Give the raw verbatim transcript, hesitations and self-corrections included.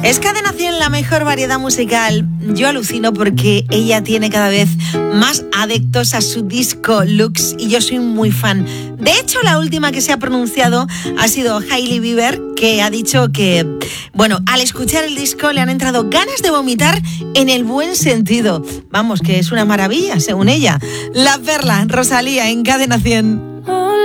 Es Cadena cien, la mejor variedad musical. Yo alucino porque ella tiene cada vez más adeptos a su disco Lux y yo soy muy fan. De hecho, la última que se ha pronunciado ha sido Hailey Bieber, que ha dicho que, bueno, al escuchar el disco le han entrado ganas de vomitar en el buen sentido. Vamos, que es una maravilla, según ella. La Perla, Rosalía, en Cadena cien.